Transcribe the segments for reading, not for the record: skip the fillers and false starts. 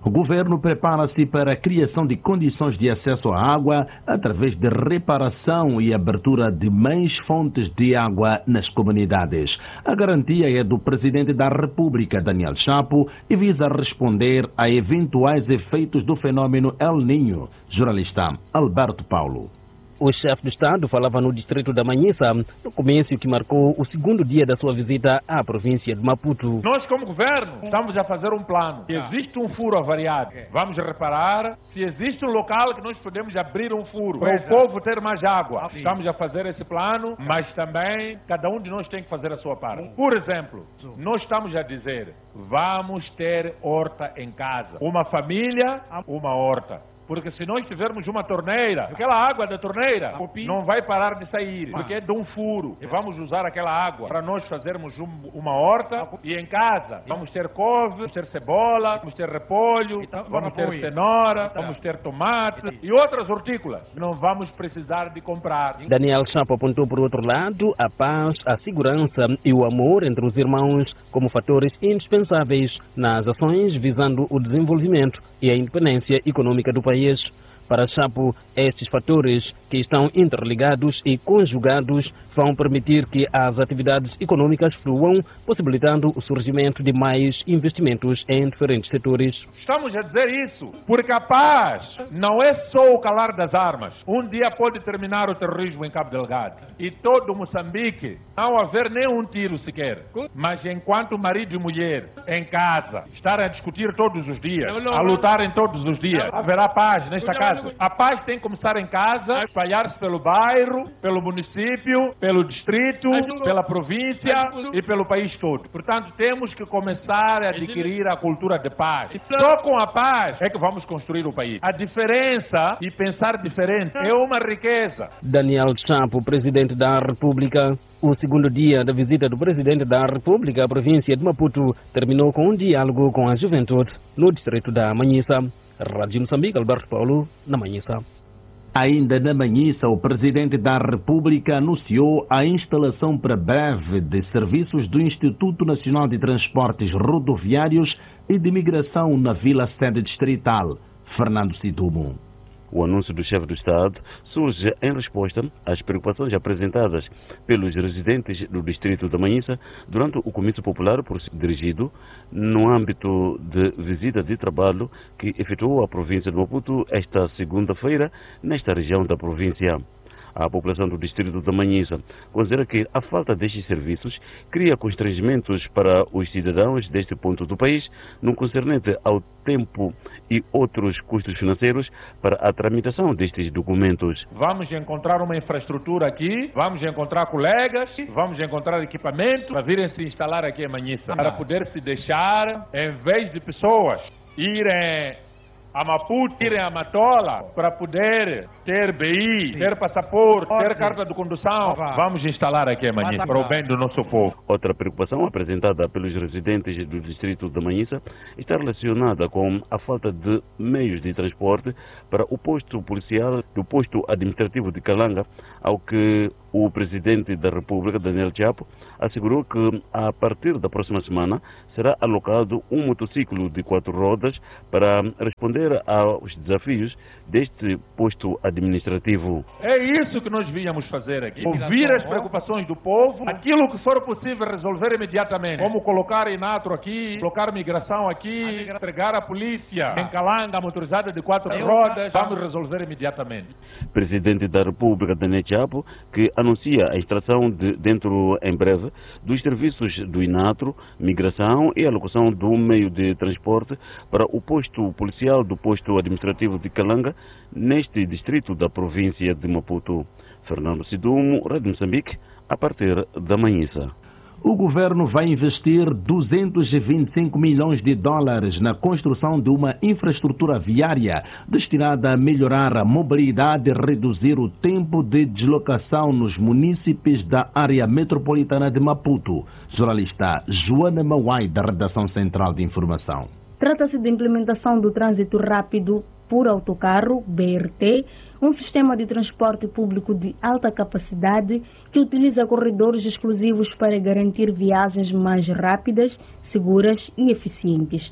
O governo prepara-se para a criação de condições de acesso à água através de reparação e abertura de mais fontes de água nas comunidades. A garantia é do presidente da República, Daniel Chapo, e visa responder a eventuais efeitos do fenômeno El Niño. Jornalista Alberto Paulo. O chefe do Estado falava no distrito da Manhissa, no comício que marcou o segundo dia da sua visita à província de Maputo. Nós, como governo, estamos a fazer um plano. Se existe um furo avariado, vamos reparar. Se existe um local que nós podemos abrir um furo para o povo ter mais água, estamos a fazer esse plano, mas também cada um de nós tem que fazer a sua parte. Por exemplo, nós estamos a dizer, vamos ter horta em casa. Uma família, uma horta. Porque se nós tivermos uma torneira, aquela água da torneira não vai parar de sair, porque é de um furo. E vamos usar aquela água para nós fazermos uma horta. E em casa vamos ter couve, vamos ter cebola, vamos ter repolho, vamos ter cenoura, vamos ter tomate e outras hortícolas. Não vamos precisar de comprar. Daniel Chapo apontou por outro lado a paz, a segurança e o amor entre os irmãos como fatores indispensáveis nas ações visando o desenvolvimento e a independência econômica do país. Para Chapo, estes fatores que estão interligados e conjugados vão permitir que as atividades econômicas fluam, possibilitando o surgimento de mais investimentos em diferentes setores. Estamos a dizer isso porque a paz não é só o calar das armas. Um dia pode terminar o terrorismo em Cabo Delgado e todo Moçambique não haver nem um tiro sequer. Mas enquanto marido e mulher em casa estarem a discutir todos os dias, a lutarem todos os dias, haverá paz nesta casa. A paz tem que começar em casa, espalhar-se pelo bairro, pelo município, pelo distrito, pela província e pelo país todo. Portanto, temos que começar a adquirir a cultura de paz. Só com a paz é que vamos construir o país. A diferença e pensar diferente é uma riqueza. Daniel Chapo, presidente da República. O segundo dia da visita do presidente da República à província de Maputo terminou com um diálogo com a juventude no distrito da Manhissa. Rádio Moçambique, Alberto Paulo, na Manhissa. Ainda na Manhissa, o presidente da República anunciou a instalação para breve de serviços do Instituto Nacional de Transportes Rodoviários e de Migração na Vila Sede Distrital. Fernando Situmo. O anúncio do chefe do Estado surge em resposta às preocupações apresentadas pelos residentes do distrito da Manhissa durante o comício popular dirigido no âmbito de visita de trabalho que efetuou a província de Maputo esta segunda-feira nesta região da província. A população do distrito da Manhissa considera que a falta destes serviços cria constrangimentos para os cidadãos deste ponto do país no concernente ao tempo e outros custos financeiros para a tramitação destes documentos. Vamos encontrar uma infraestrutura aqui, vamos encontrar colegas, vamos encontrar equipamento para virem se instalar aqui em Manhissa, para poder se deixar, em vez de pessoas irem a Maputo, irem a Matola para poder ter BI, ter passaporte, ter carta de condução. Vamos instalar aqui em Manhissa para o bem do nosso povo. Outra preocupação apresentada pelos residentes do distrito da Manhissa está relacionada com a falta de meios de transporte para o posto policial do posto administrativo de Calanga, ao que o presidente da República, Daniel Chapo, assegurou que a partir da próxima semana será alocado um motociclo de 4 rodas para responder aos desafios deste posto administrativo. É isso que nós víamos fazer aqui. Ouvir as preocupações do povo, aquilo que for possível resolver imediatamente. Como colocar Inatro aqui, colocar migração aqui, entregar a polícia em Calanga, a motorizada de 4 rodas, vamos resolver imediatamente. Presidente da República, Daniel Chapo, que anuncia a extração dentro em breve dos serviços do Inatro, migração e alocação do meio de transporte para o posto policial do posto administrativo de Calanga, neste distrito da província de Maputo. Fernando Sidumo, Rádio Moçambique, a partir da Manhissa. O governo vai investir 225 milhões de dólares na construção de uma infraestrutura viária destinada a melhorar a mobilidade e reduzir o tempo de deslocação nos munícipes da área metropolitana de Maputo. Jornalista Joana Mauai, da Redação Central de Informação. Trata-se de implementação do trânsito rápido por autocarro, BRT, um sistema de transporte público de alta capacidade que utiliza corredores exclusivos para garantir viagens mais rápidas, seguras e eficientes.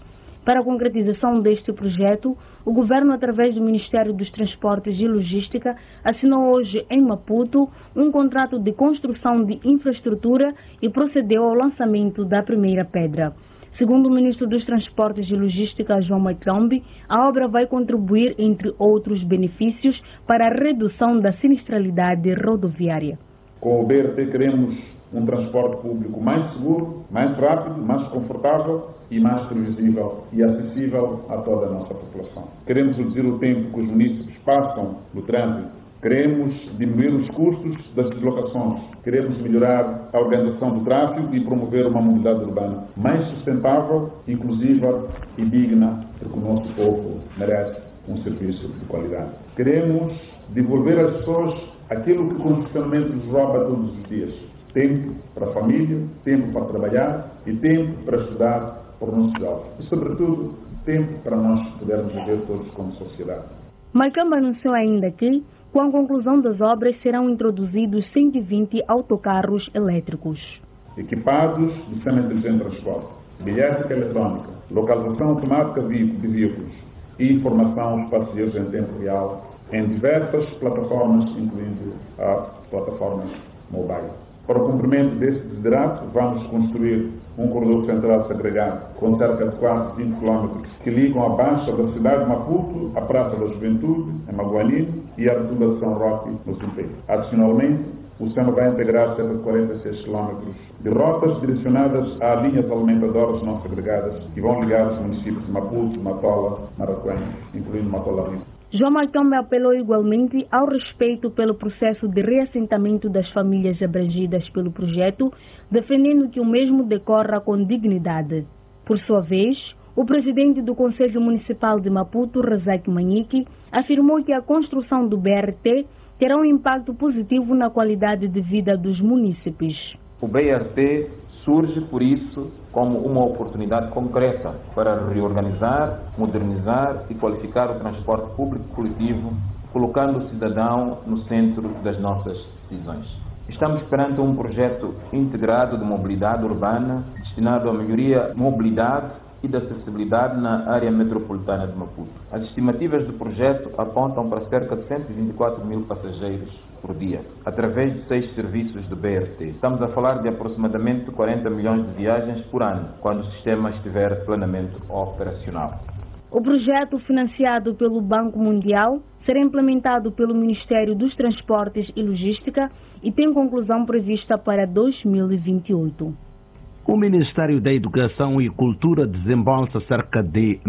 Para a concretização deste projeto, o governo, através do Ministério dos Transportes e Logística, assinou hoje em Maputo um contrato de construção de infraestrutura e procedeu ao lançamento da primeira pedra. Segundo o ministro dos Transportes e Logística, João Maitombe, a obra vai contribuir, entre outros benefícios, para a redução da sinistralidade rodoviária. Com o BRT queremos um transporte público mais seguro, mais rápido, mais confortável e mais previsível e acessível a toda a nossa população. Queremos reduzir o tempo que os munícipes passam no trânsito. Queremos diminuir os custos das deslocações. Queremos melhorar a organização do tráfego e promover uma mobilidade urbana mais sustentável, inclusiva e digna, porque o nosso povo merece um serviço de qualidade. Queremos devolver às pessoas aquilo que constitucionalmente nos rouba todos os dias. Tempo para a família, tempo para trabalhar e tempo para estudar por nossos jovens. E, sobretudo, tempo para nós podermos viver todos como sociedade. Maitombe anunciou ainda que, com a conclusão das obras, serão introduzidos 120 autocarros elétricos. Equipados de sistema inteligente de transporte, bilhética eletrónica, localização automática de veículos e informação aos passageiros em tempo real em diversas plataformas, incluindo as plataformas mobile. Para o cumprimento deste desiderato, vamos construir um corredor central segregado com cerca de quase 20 km que ligam a baixa da cidade de Maputo à Praça da Juventude, em Maguanino, e à Rotunda de São Roque, no Zimpeiro. Adicionalmente, o sistema vai integrar cerca de 46 km de rotas direcionadas a linhas alimentadoras não segregadas que vão ligar os municípios de Maputo, Matola, Maracuã, incluindo Matola Rio. João Maitombe apelou igualmente ao respeito pelo processo de reassentamento das famílias abrangidas pelo projeto, defendendo que o mesmo decorra com dignidade. Por sua vez, o presidente do Conselho Municipal de Maputo, Razak Manique, afirmou que a construção do BRT terá um impacto positivo na qualidade de vida dos munícipes. O BRT surge, por isso, como uma oportunidade concreta para reorganizar, modernizar e qualificar o transporte público coletivo, colocando o cidadão no centro das nossas decisões. Estamos perante um projeto integrado de mobilidade urbana destinado à melhoria da mobilidade e da acessibilidade na área metropolitana de Maputo. As estimativas do projeto apontam para cerca de 124 mil passageiros por dia, através de 6 serviços do BRT. Estamos a falar de aproximadamente 40 milhões de viagens por ano, quando o sistema estiver plenamente operacional. O projeto, financiado pelo Banco Mundial, será implementado pelo Ministério dos Transportes e Logística e tem conclusão prevista para 2028. O Ministério da Educação e Cultura desembolsa cerca de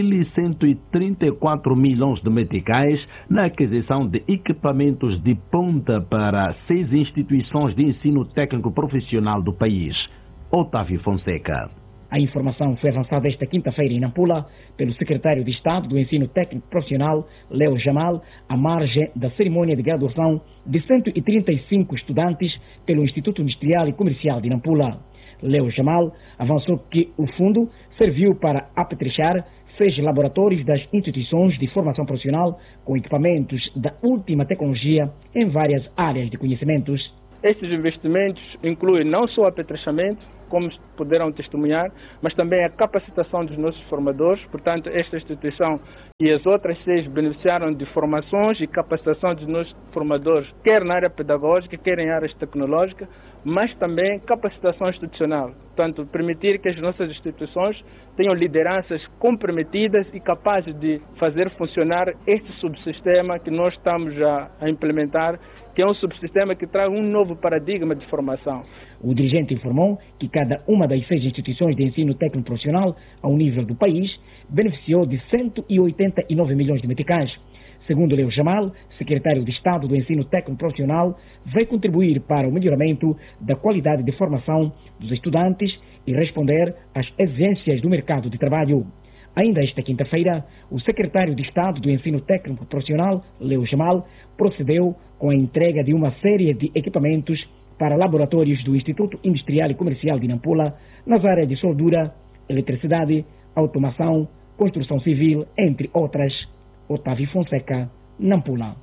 1.134 milhões de meticais na aquisição de equipamentos de ponta para 6 instituições de ensino técnico profissional do país. Otávio Fonseca. A informação foi avançada esta quinta-feira em Nampula pelo secretário de Estado do Ensino Técnico Profissional, Leo Jamal, à margem da cerimônia de graduação de 135 estudantes pelo Instituto Industrial e Comercial de Nampula. Leo Jamal avançou que o fundo serviu para apetrechar 6 laboratórios das instituições de formação profissional com equipamentos da última tecnologia em várias áreas de conhecimentos. Estes investimentos incluem não só o apetrechamento, como puderam testemunhar, mas também a capacitação dos nossos formadores. Portanto, esta instituição e as outras 6 beneficiaram de formações e capacitação dos nossos formadores, quer na área pedagógica, quer em áreas tecnológicas, mas também capacitação institucional. Portanto, permitir que as nossas instituições tenham lideranças comprometidas e capazes de fazer funcionar este subsistema que nós estamos a implementar, que é um subsistema que traz um novo paradigma de formação. O dirigente informou que cada uma das 6 instituições de ensino técnico profissional ao nível do país beneficiou de 189 milhões de meticais. Segundo Leo Jamal, secretário de Estado do Ensino Técnico Profissional, vai contribuir para o melhoramento da qualidade de formação dos estudantes e responder às exigências do mercado de trabalho. Ainda esta quinta-feira, o secretário de Estado do Ensino Técnico Profissional, Leo Jamal, procedeu com a entrega de uma série de equipamentos para laboratórios do Instituto Industrial e Comercial de Nampula, nas áreas de soldura, eletricidade, automação, construção civil, entre outras. Otávio Fonseca, Nampula.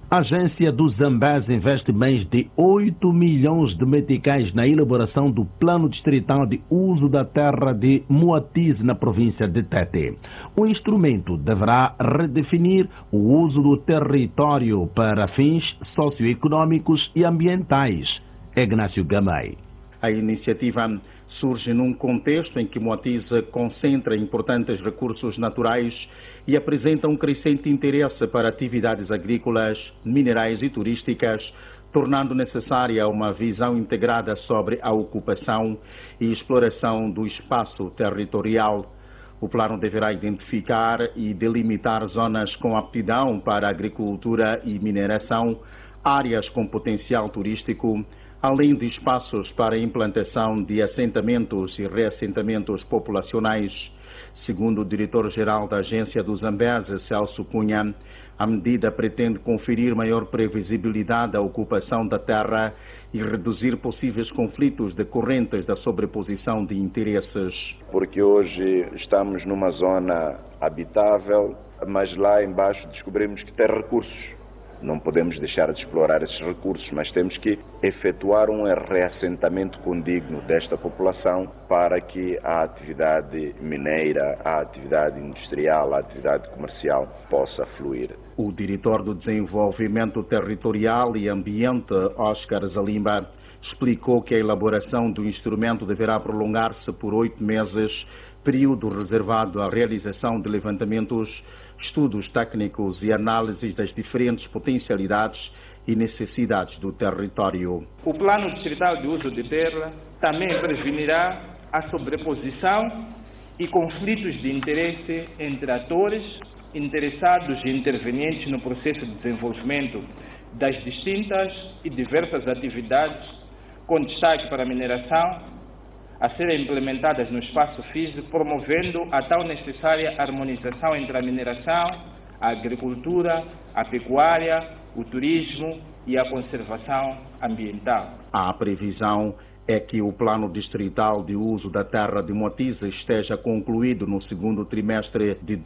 A agência do Zambeze investe mais de 8 milhões de meticais na elaboração do plano distrital de uso da terra de Moatize, na província de Tete. O instrumento deverá redefinir o uso do território para fins socioeconômicos e ambientais. Ignácio Gamay. A iniciativa surge num contexto em que Moatize concentra importantes recursos naturais e apresenta um crescente interesse para atividades agrícolas, minerais e turísticas, tornando necessária uma visão integrada sobre a ocupação e exploração do espaço territorial. O plano deverá identificar e delimitar zonas com aptidão para agricultura e mineração, áreas com potencial turístico, além de espaços para a implantação de assentamentos e reassentamentos populacionais. Segundo o diretor-geral da agência do Zambeze, Celso Cunha, a medida pretende conferir maior previsibilidade à ocupação da terra e reduzir possíveis conflitos decorrentes da sobreposição de interesses. Porque hoje estamos numa zona habitável, mas lá embaixo descobrimos que tem recursos. Não podemos deixar de explorar esses recursos, mas temos que efetuar um reassentamento condigno desta população para que a atividade mineira, a atividade industrial, a atividade comercial possa fluir. O diretor do Desenvolvimento Territorial e Ambiente, Oscar Zalimba, explicou que a elaboração do instrumento deverá prolongar-se por 8 meses, período reservado à realização de levantamentos, estudos técnicos e análises das diferentes potencialidades e necessidades do território. O plano distrital de uso de terra também prevenirá a sobreposição e conflitos de interesse entre atores interessados e intervenientes no processo de desenvolvimento das distintas e diversas atividades, com destaque para a mineração, a serem implementadas no espaço físico, promovendo a tão necessária harmonização entre a mineração, a agricultura, a pecuária, o turismo e a conservação ambiental. A previsão é que o plano distrital de uso da terra de Moatize esteja concluído no segundo trimestre de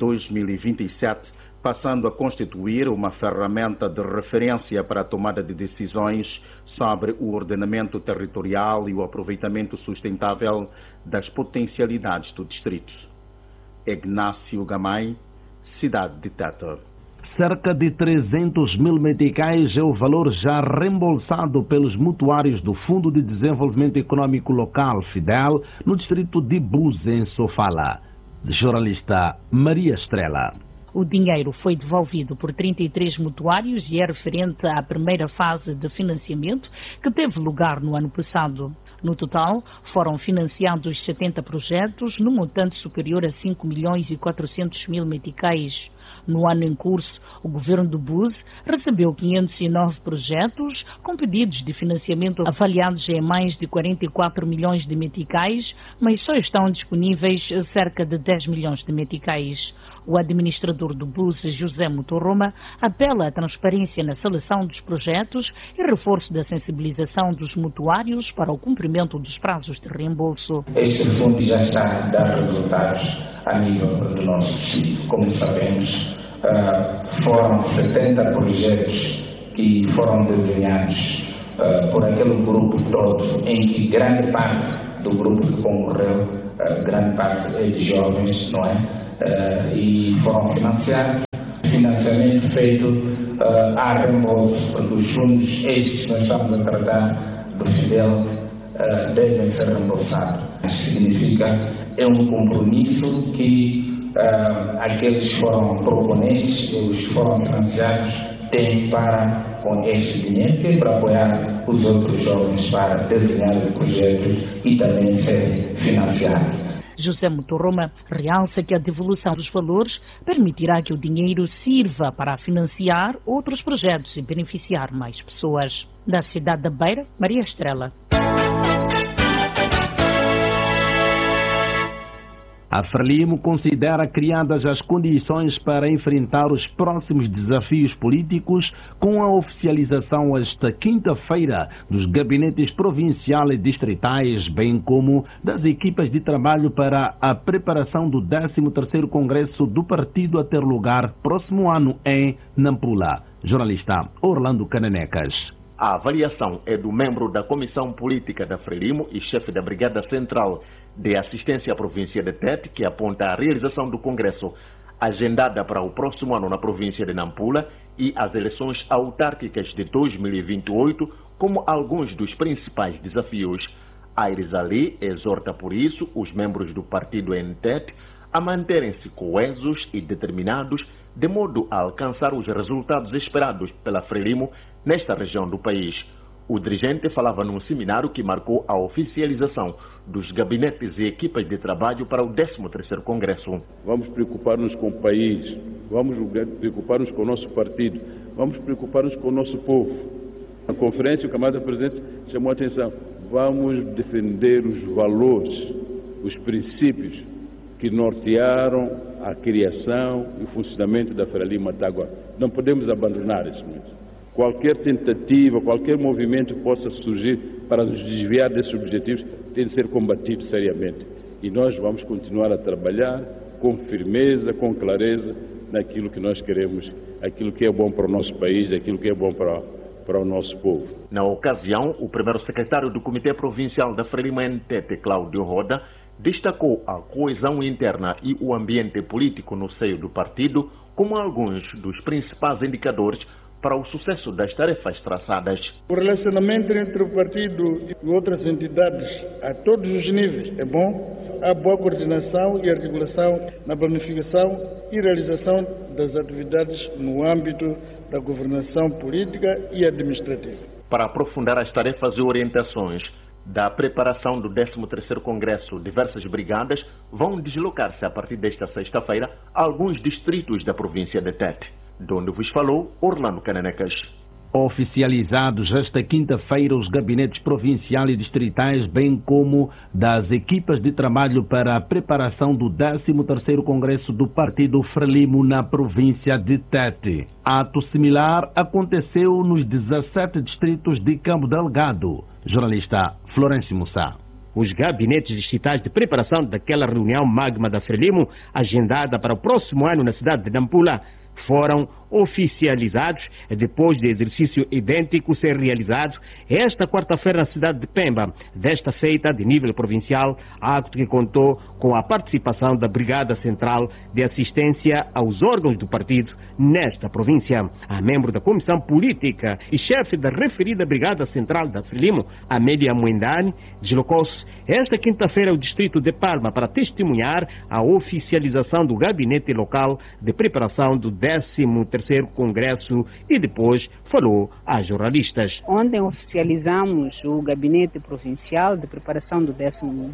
2027, passando a constituir uma ferramenta de referência para a tomada de decisões sobre o ordenamento territorial e o aproveitamento sustentável das potencialidades do distrito. Ignácio Gamay, cidade de Tete. Cerca de 300 mil meticais é o valor já reembolsado pelos mutuários do Fundo de Desenvolvimento Econômico Local, FIDEL, no distrito de Bus, em Sofala. Jornalista Maria Estrela. O dinheiro foi devolvido por 33 mutuários e é referente à primeira fase de financiamento que teve lugar no ano passado. No total, foram financiados 70 projetos, num montante superior a 5 milhões e 400 mil meticais. No ano em curso, o governo do Bus recebeu 509 projetos com pedidos de financiamento avaliados em mais de 44 milhões de meticais, mas só estão disponíveis cerca de 10 milhões de meticais. O administrador do Bus, José Mutoroma, apela à transparência na seleção dos projetos e reforço da sensibilização dos mutuários para o cumprimento dos prazos de reembolso. Este fundo já está a dar resultados a nível do nosso distrito. Como sabemos, foram 70 projetos que foram desenhados por aquele grupo todo, em que grande parte do grupo que concorreu, grande parte é de jovens, não é? E foram financiados. Financiamento feito a reembolso, porque os fundos estes que nós estamos a tratar do FIDEL devem ser reembolsados. Significa, é um compromisso que aqueles que foram proponentes, os que foram financiados, têm para com este dinheiro para apoiar os outros jovens para desenhar os projetos e também serem financiados. José Mutoroma realça que a devolução dos valores permitirá que o dinheiro sirva para financiar outros projetos e beneficiar mais pessoas. Da cidade da Beira, Maria Estrela. A Frelimo considera criadas as condições para enfrentar os próximos desafios políticos com a oficialização esta quinta-feira dos gabinetes provincial e distritais, bem como das equipas de trabalho para a preparação do 13º Congresso do Partido a ter lugar próximo ano em Nampula. Jornalista Orlando Cananecas. A avaliação é do membro da Comissão Política da Frelimo e chefe da Brigada Central de Assistência à Província de Tete, que aponta a realização do Congresso agendada para o próximo ano na província de Nampula e as eleições autárquicas de 2028 como alguns dos principais desafios. Aires Ali exorta por isso os membros do partido em Tete a manterem-se coesos e determinados de modo a alcançar os resultados esperados pela Frelimo nesta região do país. O dirigente falava num seminário que marcou a oficialização dos gabinetes e equipas de trabalho para o 13º Congresso. Vamos preocupar-nos com o país, vamos preocupar-nos com o nosso partido, vamos preocupar-nos com o nosso povo. Na conferência, o camarada presidente chamou a atenção. Vamos defender os valores, os princípios que nortearam a criação e o funcionamento da Frelimo até agora. Não podemos abandonar isso mesmo. Qualquer tentativa, qualquer movimento que possa surgir para nos desviar desses objetivos tem de ser combatido seriamente. E nós vamos continuar a trabalhar com firmeza, com clareza, naquilo que nós queremos, aquilo que é bom para o nosso país, aquilo que é bom para o nosso povo. Na ocasião, o primeiro secretário do Comitê Provincial da Frelimo em Tete, Cláudio Roda, destacou a coesão interna e o ambiente político no seio do partido como alguns dos principais indicadores para o sucesso das tarefas traçadas. O relacionamento entre o partido e outras entidades a todos os níveis é bom. Há boa coordenação e articulação na planificação e realização das atividades no âmbito da governação política e administrativa. Para aprofundar as tarefas e orientações da preparação do 13º Congresso, diversas brigadas vão deslocar-se a partir desta sexta-feira a alguns distritos da província de Tete. De onde vos falou Orlando Cananecas. Oficializados esta quinta-feira os gabinetes provincial e distritais, bem como das equipas de trabalho para a preparação do 13º Congresso do Partido Frelimo na província de Tete. Ato similar aconteceu nos 17 distritos de Cabo Delgado. Jornalista Florencio Mussá. Os gabinetes distritais de preparação daquela reunião magma da Frelimo, agendada para o próximo ano na cidade de Nampula, foram oficializados depois de exercício idêntico ser realizado esta quarta-feira na cidade de Pemba, desta feita de nível provincial, ato que contou com a participação da Brigada Central de Assistência aos órgãos do partido nesta província. A membro da Comissão Política e chefe da referida Brigada Central da Frelimo, Amélia Mwendani, deslocou-se esta quinta-feira ao distrito de Palma para testemunhar a oficialização do gabinete local de preparação do 13º Congresso e depois falou a jornalistas. Ontem oficializamos o gabinete provincial de preparação do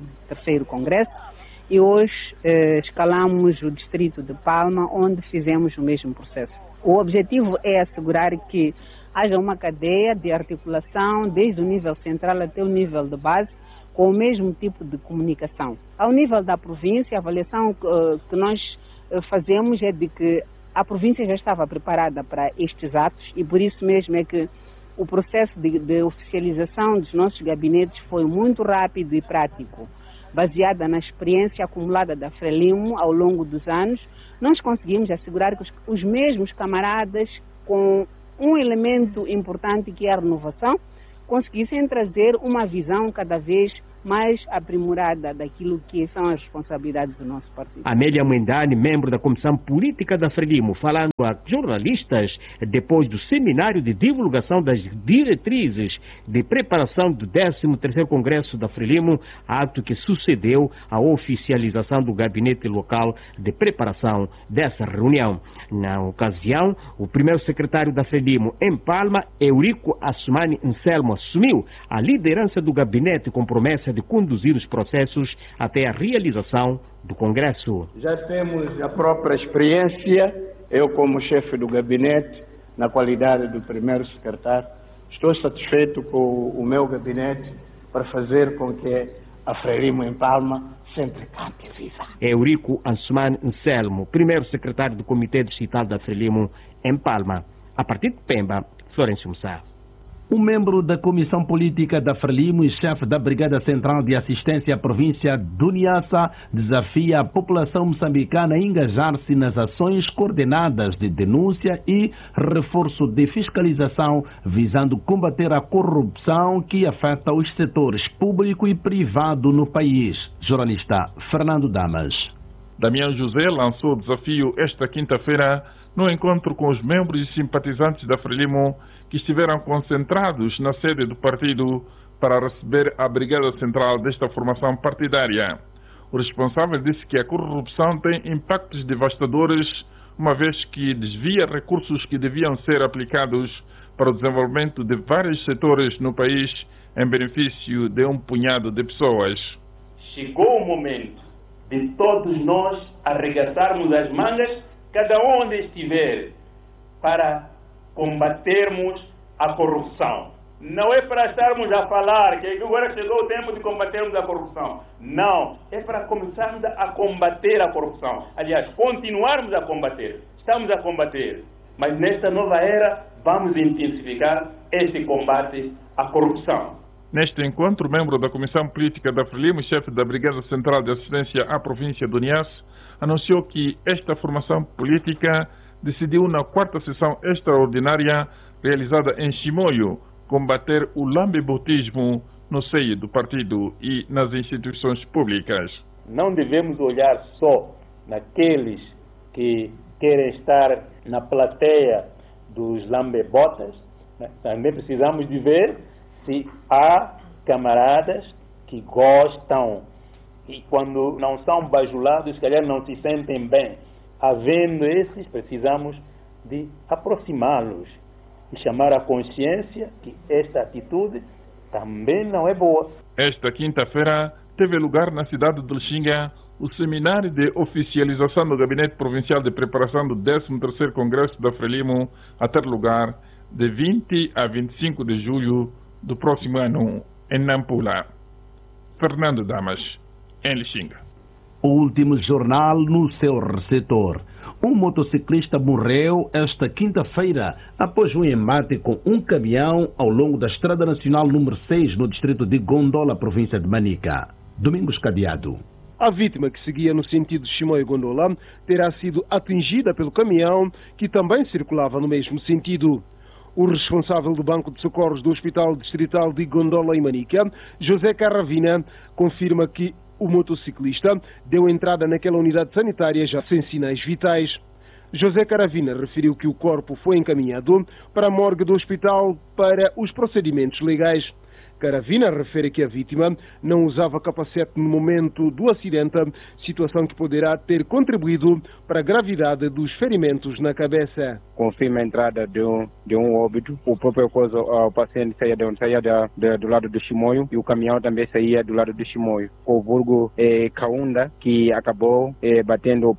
13º Congresso e hoje escalamos o distrito de Palma, onde fizemos o mesmo processo. O objetivo é assegurar que haja uma cadeia de articulação desde o nível central até o nível de base, com o mesmo tipo de comunicação. Ao nível da província, a avaliação que nós fazemos é de que a província já estava preparada para estes atos e por isso mesmo é que o processo de oficialização dos nossos gabinetes foi muito rápido e prático. Baseada na experiência acumulada da Frelimo ao longo dos anos, nós conseguimos assegurar que os mesmos camaradas, com um elemento importante que é a renovação, conseguissem trazer uma visão cada vez mais aprimorada daquilo que são as responsabilidades do nosso partido. Amélia Mwendani, membro da Comissão Política da Frelimo, falando a jornalistas depois do seminário de divulgação das diretrizes de preparação do 13º Congresso da Frelimo, ato que sucedeu à oficialização do gabinete local de preparação dessa reunião. Na ocasião, o primeiro secretário da Frelimo em Palma, Eurico Assumani Anselmo, assumiu a liderança do gabinete com promessa de conduzir os processos até a realização do Congresso. Já temos a própria experiência, eu como chefe do gabinete, na qualidade do primeiro secretário, estou satisfeito com o meu gabinete para fazer com que a Frelimo em Palma sempre cante viva. Eurico Assumani Anselmo, primeiro secretário do Comitê Distrital da Frelimo em Palma. A partir de Pemba, Florencio Mussá. Um membro da Comissão Política da Frelimo e chefe da Brigada Central de Assistência à Província do Niassa desafia a população moçambicana a engajar-se nas ações coordenadas de denúncia e reforço de fiscalização, visando combater a corrupção que afeta os setores público e privado no país. Jornalista Fernando Damas. Damião José lançou o desafio esta quinta-feira no encontro com os membros e simpatizantes da Frelimo que estiveram concentrados na sede do partido para receber a Brigada Central desta formação partidária. O responsável disse que a corrupção tem impactos devastadores, uma vez que desvia recursos que deviam ser aplicados para o desenvolvimento de vários setores no país em benefício de um punhado de pessoas. Chegou o momento de todos nós arregaçarmos as mangas, cada onde estiver, para combatermos a corrupção. Não é para estarmos a falar que agora chegou o tempo de combatermos a corrupção. Não, é para começarmos a combater a corrupção. Aliás, continuarmos a combater. Estamos a combater. Mas nesta nova era, vamos intensificar este combate à corrupção. Neste encontro, membro da Comissão Política da Frelimo e chefe da Brigada Central de Assistência à Província do Niassa anunciou que esta formação política decidiu na 4ª sessão extraordinária realizada em Chimoio combater o lambebutismo no seio do partido e nas instituições públicas. Não devemos olhar só naqueles que querem estar na plateia dos lambebotas, né? Também precisamos de ver se há camaradas que gostam e quando não são bajulados, se calhar não se sentem bem. Havendo esses, precisamos de aproximá-los e chamar a consciência que esta atitude também não é boa. Esta quinta-feira teve lugar na cidade de Lixinga o seminário de oficialização do Gabinete Provincial de Preparação do 13º Congresso da Frelimo a ter lugar de 20 a 25 de julho do próximo ano em Nampula. Fernando Damas, em Lixinga. O último jornal no seu receptor. Um motociclista morreu esta quinta-feira após um embate com um caminhão ao longo da Estrada Nacional número 6 no distrito de Gondola, província de Manica. Domingos Cadeado. A vítima, que seguia no sentido de Chimoio-Gondola, terá sido atingida pelo caminhão que também circulava no mesmo sentido. O responsável do Banco de Socorros do Hospital Distrital de Gondola e Manica, José Caravina, confirma que o motociclista deu entrada naquela unidade sanitária já sem sinais vitais. José Caravina referiu que o corpo foi encaminhado para a morgue do hospital para os procedimentos legais. Caravina refere que a vítima não usava capacete no momento do acidente, situação que poderá ter contribuído para a gravidade dos ferimentos na cabeça. Confirma a entrada de um óbito. O próprio o paciente saía do lado do Chimoio e o caminhão também saía do lado do Chimoio. O vulgo Kaunda, que acabou batendo a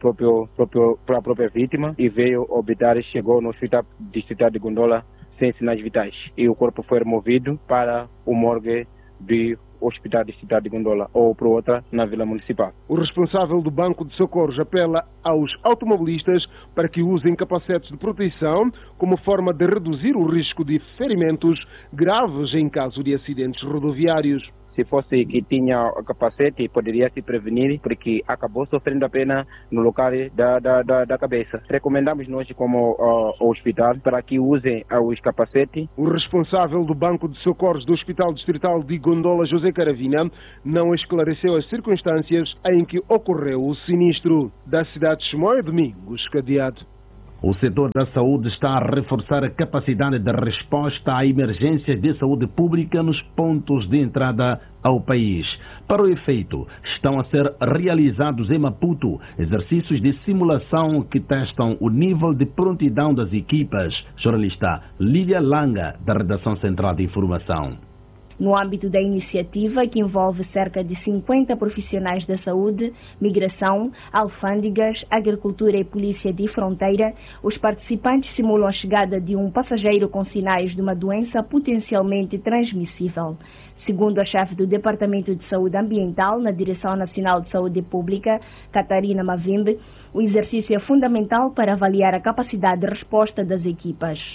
própria vítima e veio óbitar, chegou no hospital distrital de Gondola sem sinais vitais. E o corpo foi removido para o morgue do Hospital Distrital de Gondola ou para outra na Vila Municipal. O responsável do Banco de Socorros apela aos automobilistas para que usem capacetes de proteção como forma de reduzir o risco de ferimentos graves em caso de acidentes rodoviários. Se fosse que tinha capacete, poderia se prevenir, porque acabou sofrendo apenas no local da cabeça. Recomendamos nós, como hospital, para que usem os capacetes. O responsável do Banco de Socorros do Hospital Distrital de Gondola, José Caravina, não esclareceu as circunstâncias em que ocorreu o sinistro. Da cidade de Chimoio, Domingos Cadeado. O setor da saúde está a reforçar a capacidade de resposta a emergências de saúde pública nos pontos de entrada ao país. Para o efeito, estão a ser realizados em Maputo exercícios de simulação que testam o nível de prontidão das equipas. Jornalista Lília Langa, da Redação Central de Informação. No âmbito da iniciativa, que envolve cerca de 50 profissionais da saúde, migração, alfândegas, agricultura e polícia de fronteira, os participantes simulam a chegada de um passageiro com sinais de uma doença potencialmente transmissível. Segundo a chefe do Departamento de Saúde Ambiental na Direção Nacional de Saúde Pública, Catarina Mavimbe, o exercício é fundamental para avaliar a capacidade de resposta das equipas.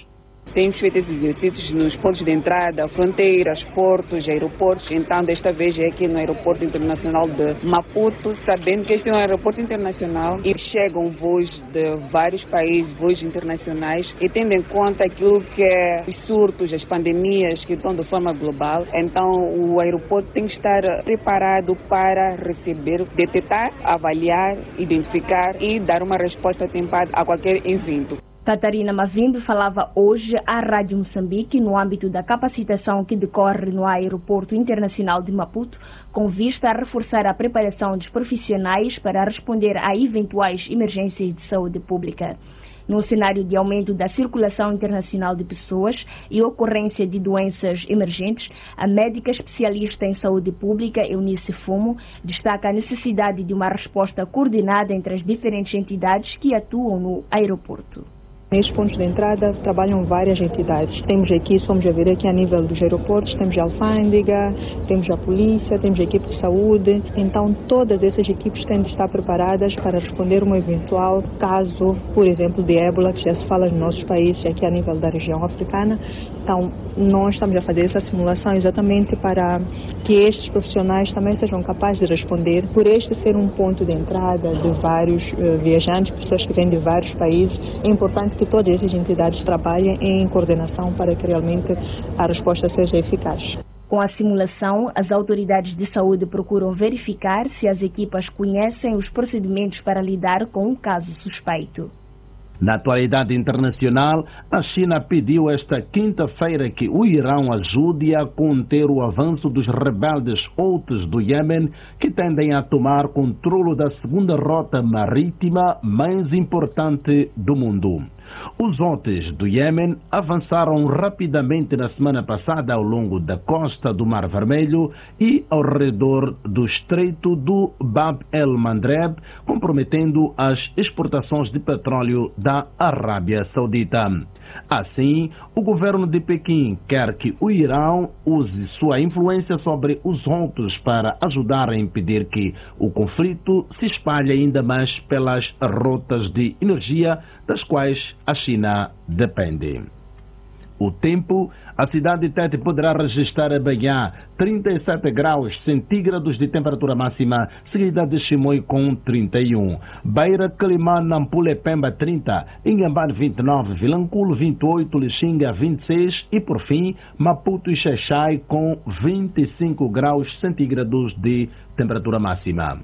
Temos feito esses exercícios nos pontos de entrada, fronteiras, portos, aeroportos. Então, desta vez é aqui no Aeroporto Internacional de Maputo, sabendo que este é um aeroporto internacional e chegam voos de vários países, voos internacionais, e tendo em conta aquilo que é os surtos, as pandemias que estão de forma global, então o aeroporto tem que estar preparado para receber, detectar, avaliar, identificar e dar uma resposta atempada a qualquer evento. Catarina Mavimbe falava hoje à Rádio Moçambique no âmbito da capacitação que decorre no Aeroporto Internacional de Maputo, com vista a reforçar a preparação dos profissionais para responder a eventuais emergências de saúde pública. No cenário de aumento da circulação internacional de pessoas e ocorrência de doenças emergentes, a médica especialista em saúde pública, Eunice Fumo, destaca a necessidade de uma resposta coordenada entre as diferentes entidades que atuam no aeroporto. Nestes pontos de entrada trabalham várias entidades. Temos aqui, somos a ver aqui a nível dos aeroportos, temos a alfândega, temos a polícia, temos a equipe de saúde. Então todas essas equipes têm de estar preparadas para responder um eventual caso, por exemplo, de ébola, que já se fala nos nossos países, aqui a nível da região africana. Então nós estamos a fazer essa simulação exatamente para que estes profissionais também sejam capazes de responder. Por este ser um ponto de entrada de vários viajantes, pessoas que vêm de vários países, é importante que todas essas entidades trabalhem em coordenação para que realmente a resposta seja eficaz. Com a simulação, as autoridades de saúde procuram verificar se as equipas conhecem os procedimentos para lidar com um caso suspeito. Na atualidade internacional, a China pediu esta quinta-feira que o Irão ajude a conter o avanço dos rebeldes Houthis do Iêmen, que tendem a tomar controle da segunda rota marítima mais importante do mundo. Os Houthis do Iêmen avançaram rapidamente na semana passada ao longo da costa do Mar Vermelho e ao redor do Estreito do Bab el-Mandeb, comprometendo as exportações de petróleo da Arábia Saudita. Assim, o governo de Pequim quer que o Irão use sua influência sobre os Houthis para ajudar a impedir que o conflito se espalhe ainda mais pelas rotas de energia das quais a China depende. O tempo, a cidade de Tete poderá registrar a Banhá 37 graus centígrados de temperatura máxima, seguida de Chimoio com 31. Beira, Calimã, Nampula e Pemba 30, Inhambane 29, Vilanculo 28, Lixinga 26 e, por fim, Maputo e Xaixai com 25 graus centígrados de temperatura máxima.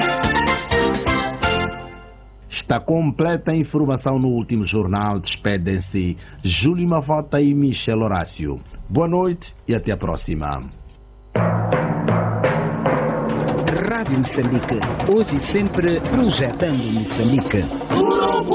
Está completa a informação no último jornal. Despedem-se Júlio Mavota e Michel Horácio. Boa noite e até a próxima. Rádio Moçambique, hoje e sempre projetando Moçambique.